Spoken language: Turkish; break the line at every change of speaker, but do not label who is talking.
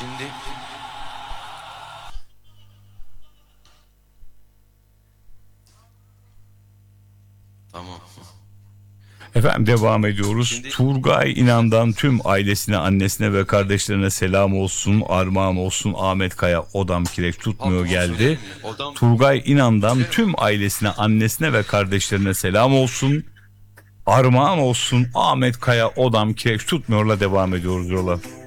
Şimdi tamam.
Efendim devam ediyoruz.
Şimdi
Turgay İnan'dan tüm ailesine, annesine ve kardeşlerine selam olsun, armağan olsun. Ahmet Kaya odam kireç tutmuyor
bunu
geldi.
söyleyelim mi? Odam
Turgay İnan'dan
söyleyelim mi?
tüm ailesine, annesine ve kardeşlerine selam olsun, armağan olsun. Ahmet Kaya odam kireç tutmuyorla devam ediyoruz yola.